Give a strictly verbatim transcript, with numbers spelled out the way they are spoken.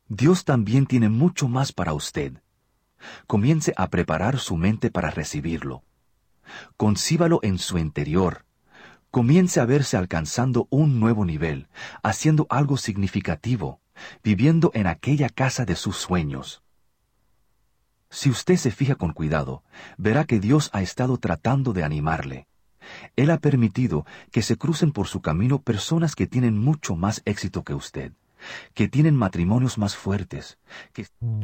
Dios también tiene mucho más para usted. Comience a preparar su mente para recibirlo. Concíbalo en su interior. Comience a verse alcanzando un nuevo nivel, haciendo algo significativo, viviendo en aquella casa de sus sueños. Si usted se fija con cuidado, verá que Dios ha estado tratando de animarle. Él ha permitido que se crucen por su camino personas que tienen mucho más éxito que usted, que tienen matrimonios más fuertes, que